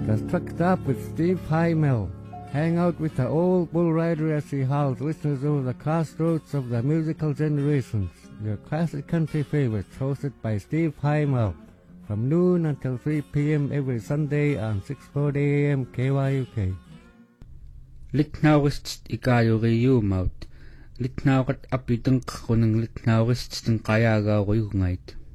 Just trucked up with Steve Heimel. Hang out with the old bull rider as he howls listeners over the crossroads of the musical generations. Your classic country favorites hosted by Steve Heimel from noon until 3 p.m. every Sunday on 6:40 a.m. KYUK. Litnaurist ikayuriyumaut. Litnaurat apitang kunang litnaurist ng kayagauriyungait.